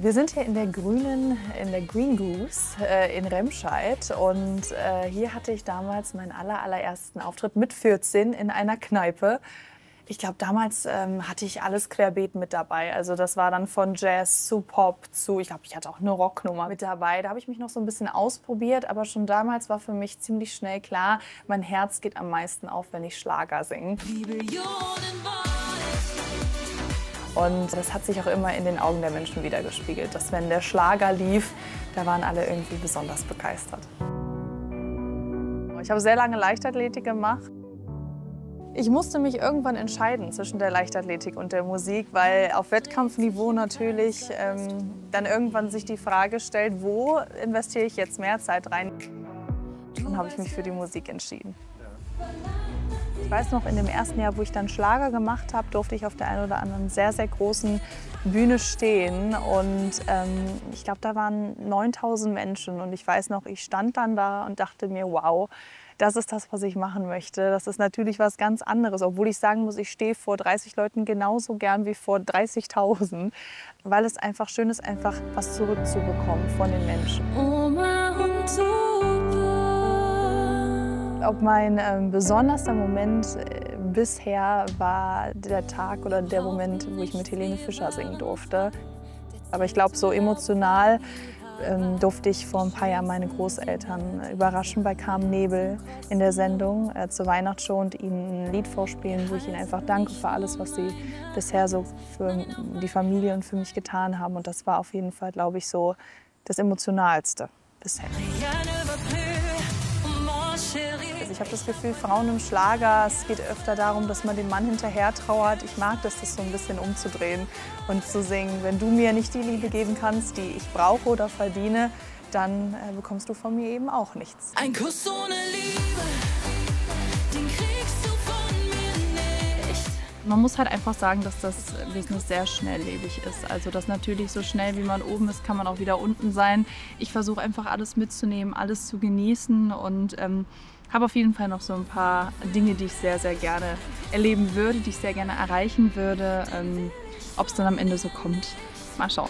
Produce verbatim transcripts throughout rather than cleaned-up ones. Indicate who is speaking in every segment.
Speaker 1: Wir sind hier in der grünen, in der Green Goose äh, in Remscheid und äh, hier hatte ich damals meinen aller, allerersten Auftritt mit vierzehn in einer Kneipe. Ich glaube, damals ähm, hatte ich alles querbeet mit dabei. Also das war dann von Jazz zu Pop zu, ich glaube, ich hatte auch eine Rocknummer mit dabei. Da habe ich mich noch so ein bisschen ausprobiert, aber schon damals war für mich ziemlich schnell klar, mein Herz geht am meisten auf, wenn ich Schlager singe. Und das hat sich auch immer in den Augen der Menschen widergespiegelt, dass wenn der Schlager lief, da waren alle irgendwie besonders begeistert. Ich habe sehr lange Leichtathletik gemacht. Ich musste mich irgendwann entscheiden zwischen der Leichtathletik und der Musik, weil auf Wettkampfniveau natürlich ähm, dann irgendwann sich die Frage stellt, wo investiere ich jetzt mehr Zeit rein? Dann habe ich mich für die Musik entschieden. Ich weiß noch, in dem ersten Jahr, wo ich dann Schlager gemacht habe, durfte ich auf der einen oder anderen sehr, sehr großen Bühne stehen. Und ähm, ich glaube, da waren neuntausend Menschen. Und ich weiß noch, ich stand dann da und dachte mir, wow, das ist das, was ich machen möchte. Das ist natürlich was ganz anderes, obwohl ich sagen muss, ich stehe vor dreißig Leuten genauso gern wie vor dreißigtausend, weil es einfach schön ist, einfach was zurückzubekommen von den Menschen. Ob mein ähm, besonderster Moment äh, bisher war der Tag oder der Moment, wo ich mit Helene Fischer singen durfte. Aber ich glaube, so emotional ähm, durfte ich vor ein paar Jahren meine Großeltern überraschen bei Carmen Nebel in der Sendung äh, zur Weihnachtsshow und ihnen ein Lied vorspielen, wo ich ihnen einfach danke für alles, was sie bisher so für die Familie und für mich getan haben. Und das war auf jeden Fall, glaube ich, so das Emotionalste bisher. Also ich habe das Gefühl, Frauen im Schlager, es geht öfter darum, dass man dem Mann hinterher trauert. Ich mag das, das so ein bisschen umzudrehen und zu singen, wenn du mir nicht die Liebe geben kannst, die ich brauche oder verdiene, dann äh, bekommst du von mir eben auch nichts.
Speaker 2: Ein Kuss ohne Liebe, den kriegst du von mir nicht.
Speaker 3: Man muss halt einfach sagen, dass das Business sehr schnelllebig ist. Also dass natürlich so schnell wie man oben ist, kann man auch wieder unten sein. Ich versuche einfach alles mitzunehmen, alles zu genießen und ähm, habe auf jeden Fall noch so ein paar Dinge, die ich sehr, sehr gerne erleben würde, die ich sehr gerne erreichen würde. Ähm, ob es dann am Ende so kommt, mal schauen.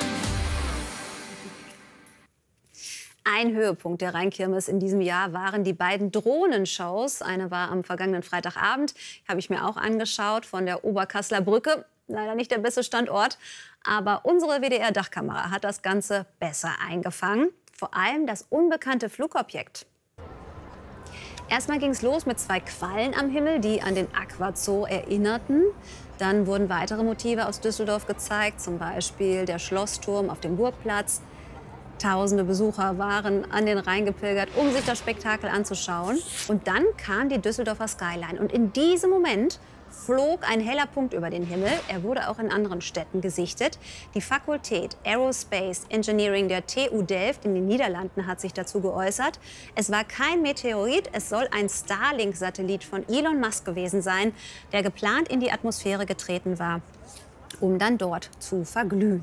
Speaker 4: Ein Höhepunkt der Rheinkirmes in diesem Jahr waren die beiden Drohnenshows. Eine war am vergangenen Freitagabend, habe ich mir auch angeschaut, von der Oberkasseler Brücke. Leider nicht der beste Standort, aber unsere W D R-Dachkamera hat das Ganze besser eingefangen. Vor allem das unbekannte Flugobjekt. Erstmal ging es los mit zwei Quallen am Himmel, die an den Aquazoo erinnerten. Dann wurden weitere Motive aus Düsseldorf gezeigt, zum Beispiel der Schlossturm auf dem Burgplatz. Tausende Besucher waren an den Rhein gepilgert, um sich das Spektakel anzuschauen. Und dann kam die Düsseldorfer Skyline. Und in diesem Moment flog ein heller Punkt über den Himmel. Er wurde auch in anderen Städten gesichtet. Die Fakultät Aerospace Engineering der T U Delft in den Niederlanden hat sich dazu geäußert. Es war kein Meteorit, es soll ein Starlink-Satellit von Elon Musk gewesen sein, der geplant in die Atmosphäre getreten war, um dann dort zu verglühen.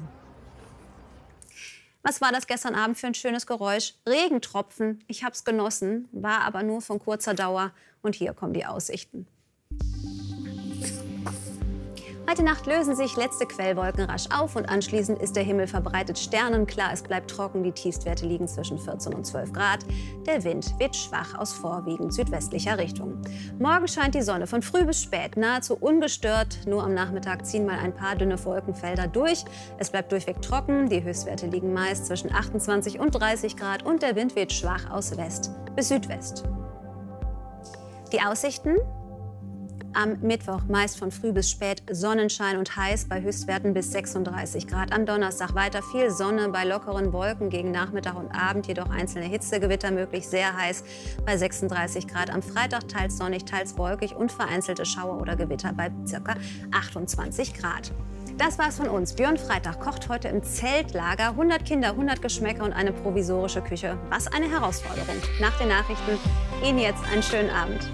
Speaker 4: Was war das gestern Abend für ein schönes Geräusch? Regentropfen. Ich habe es genossen, war aber nur von kurzer Dauer. Und hier kommen die Aussichten. Heute Nacht lösen sich letzte Quellwolken rasch auf und anschließend ist der Himmel verbreitet sternenklar. Es bleibt trocken, die Tiefstwerte liegen zwischen vierzehn und zwölf Grad. Der Wind wird schwach aus vorwiegend südwestlicher Richtung. Morgen scheint die Sonne von früh bis spät, nahezu ungestört. Nur am Nachmittag ziehen mal ein paar dünne Wolkenfelder durch. Es bleibt durchweg trocken, die Höchstwerte liegen meist zwischen achtundzwanzig und dreißig Grad und der Wind weht schwach aus West bis Südwest. Die Aussichten? Am Mittwoch meist von früh bis spät Sonnenschein und heiß bei Höchstwerten bis sechsunddreißig Grad. Am Donnerstag weiter viel Sonne bei lockeren Wolken, gegen Nachmittag und Abend jedoch einzelne Hitzegewitter möglich, sehr heiß bei sechsunddreißig Grad. Am Freitag teils sonnig, teils wolkig und vereinzelte Schauer oder Gewitter bei ca. achtundzwanzig Grad. Das war's von uns. Björn Freitag kocht heute im Zeltlager. hundert Kinder, hundert Geschmäcker und eine provisorische Küche. Was eine Herausforderung. Nach den Nachrichten Ihnen jetzt einen schönen Abend.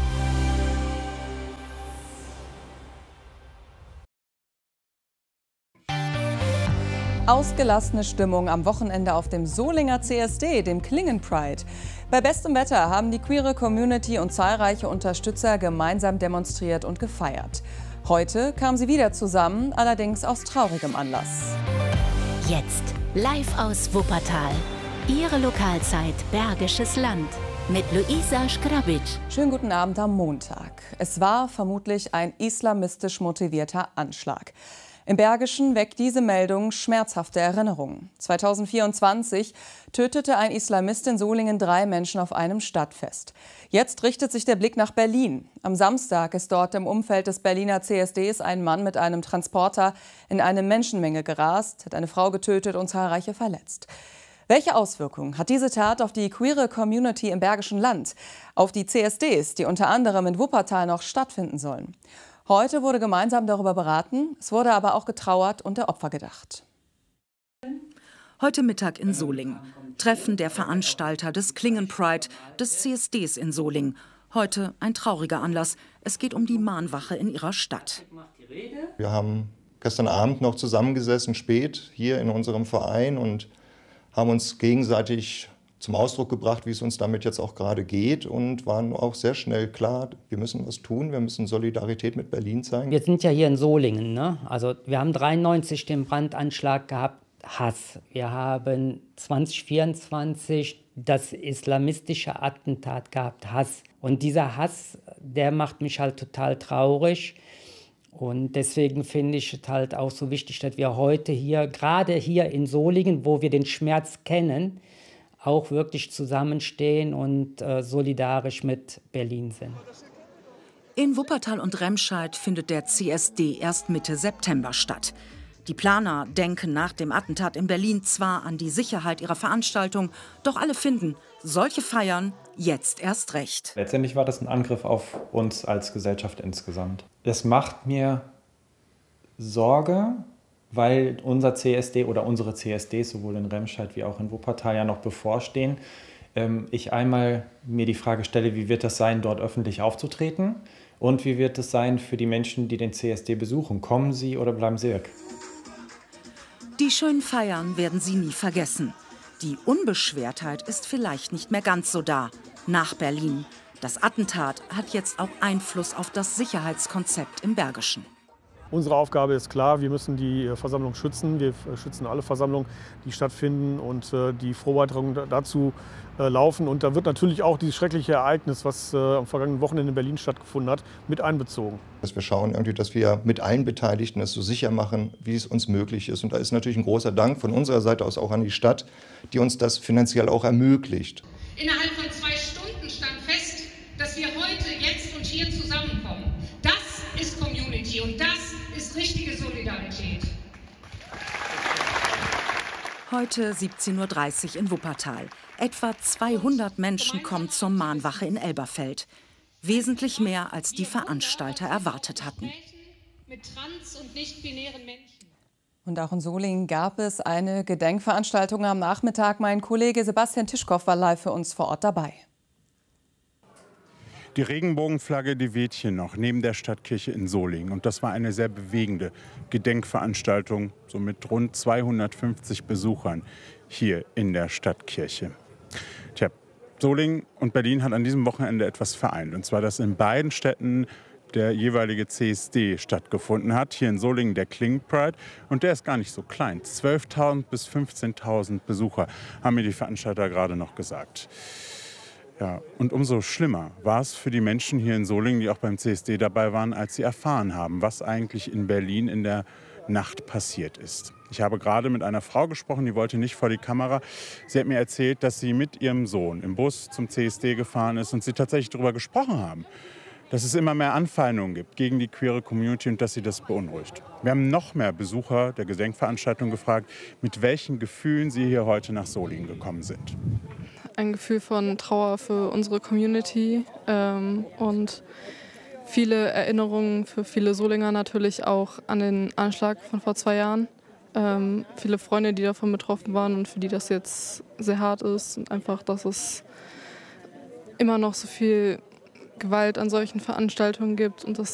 Speaker 5: Ausgelassene Stimmung am Wochenende auf dem Solinger C S D, dem Klingen Pride. Bei bestem Wetter haben die queere Community und zahlreiche Unterstützer gemeinsam demonstriert und gefeiert. Heute kamen sie wieder zusammen, allerdings aus traurigem Anlass.
Speaker 6: Jetzt live aus Wuppertal. Ihre Lokalzeit Bergisches Land mit Luisa Schgrabic.
Speaker 5: Schönen guten Abend am Montag. Es war vermutlich ein islamistisch motivierter Anschlag. Im Bergischen weckt diese Meldung schmerzhafte Erinnerungen. zweitausendvierundzwanzig tötete ein Islamist in Solingen drei Menschen auf einem Stadtfest. Jetzt richtet sich der Blick nach Berlin. Am Samstag ist dort im Umfeld des Berliner C S Ds ein Mann mit einem Transporter in eine Menschenmenge gerast, hat eine Frau getötet und zahlreiche verletzt. Welche Auswirkungen hat diese Tat auf die queere Community im Bergischen Land, auf die C S Ds, die unter anderem in Wuppertal noch stattfinden sollen? Heute wurde gemeinsam darüber beraten, es wurde aber auch getrauert und der Opfer gedacht.
Speaker 7: Heute Mittag in Solingen. Treffen der Veranstalter des Klingen Pride, des C S Ds in Solingen. Heute ein trauriger Anlass. Es geht um die Mahnwache in ihrer Stadt.
Speaker 8: Wir haben gestern Abend noch zusammengesessen, spät, hier in unserem Verein und haben uns gegenseitig zum Ausdruck gebracht, wie es uns damit jetzt auch gerade geht und waren auch sehr schnell klar, wir müssen was tun, wir müssen Solidarität mit Berlin zeigen.
Speaker 9: Wir sind ja hier in Solingen, ne? Also wir haben dreiundneunzig den Brandanschlag gehabt, Hass. Wir haben zwanzig vierundzwanzig das islamistische Attentat gehabt, Hass. Und dieser Hass, der macht mich halt total traurig. Und deswegen finde ich es halt auch so wichtig, dass wir heute hier, gerade hier in Solingen, wo wir den Schmerz kennen, auch wirklich zusammenstehen und äh, solidarisch mit Berlin sind.
Speaker 7: In Wuppertal und Remscheid findet der C S D erst Mitte September statt. Die Planer denken nach dem Attentat in Berlin zwar an die Sicherheit ihrer Veranstaltung, doch alle finden, solche Feiern jetzt erst recht.
Speaker 10: Letztendlich war das ein Angriff auf uns als Gesellschaft insgesamt. Es macht mir Sorge, weil unser C S D oder unsere C S Ds sowohl in Remscheid wie auch in Wuppertal ja noch bevorstehen. Ähm, ich einmal mir die Frage stelle, wie wird das sein, dort öffentlich aufzutreten? Und wie wird es sein für die Menschen, die den C S D besuchen? Kommen sie oder bleiben sie weg?
Speaker 7: Die schönen Feiern werden sie nie vergessen. Die Unbeschwertheit ist vielleicht nicht mehr ganz so da. Nach Berlin. Das Attentat hat jetzt auch Einfluss auf das Sicherheitskonzept im Bergischen.
Speaker 11: Unsere Aufgabe ist klar, wir müssen die Versammlung schützen. Wir schützen alle Versammlungen, die stattfinden und die Vorbereitungen dazu laufen. Und da wird natürlich auch dieses schreckliche Ereignis, was am vergangenen Wochenende in Berlin stattgefunden hat, mit einbezogen.
Speaker 8: Dass wir schauen, irgendwie, dass wir mit allen Beteiligten es so sicher machen, wie es uns möglich ist. Und da ist natürlich ein großer Dank von unserer Seite aus auch an die Stadt, die uns das finanziell auch ermöglicht.
Speaker 12: Innerhalb von zwei Stunden stand fest, dass wir heute, jetzt und hier zusammenkommen. Das ist Community und das ist richtige Solidarität.
Speaker 7: Heute siebzehn Uhr dreißig in Wuppertal. Etwa zweihundert Menschen kommen zur Mahnwache in Elberfeld. Wesentlich mehr, als die Veranstalter erwartet hatten.
Speaker 12: Mit trans- und nicht-binären Menschen.
Speaker 5: Und auch in Solingen gab es eine Gedenkveranstaltung am Nachmittag. Mein Kollege Sebastian Tischkow war live für uns vor Ort dabei.
Speaker 13: Die Regenbogenflagge, die weht hier noch neben der Stadtkirche in Solingen. Und das war eine sehr bewegende Gedenkveranstaltung, so mit rund zweihundertfünfzig Besuchern hier in der Stadtkirche. Tja, Solingen und Berlin hat an diesem Wochenende etwas vereint. Und zwar, dass in beiden Städten der jeweilige C S D stattgefunden hat. Hier in Solingen der Klingen Pride. Und der ist gar nicht so klein. zwölftausend bis fünfzehntausend Besucher, haben mir die Veranstalter gerade noch gesagt. Ja, und umso schlimmer war es für die Menschen hier in Solingen, die auch beim C S D dabei waren, als sie erfahren haben, was eigentlich in Berlin in der Nacht passiert ist. Ich habe gerade mit einer Frau gesprochen, die wollte nicht vor die Kamera. Sie hat mir erzählt, dass sie mit ihrem Sohn im Bus zum C S D gefahren ist und sie tatsächlich darüber gesprochen haben, dass es immer mehr Anfeindungen gibt gegen die queere Community und dass sie das beunruhigt. Wir haben noch mehr Besucher der Gedenkveranstaltung gefragt, mit welchen Gefühlen sie hier heute nach Solingen gekommen sind.
Speaker 14: Ein Gefühl von Trauer für unsere Community ähm, und viele Erinnerungen für viele Solinger natürlich auch an den Anschlag von vor zwei Jahren. Ähm, viele Freunde, die davon betroffen waren und für die das jetzt sehr hart ist. Und einfach, dass es immer noch so viel Gewalt an solchen Veranstaltungen gibt und dass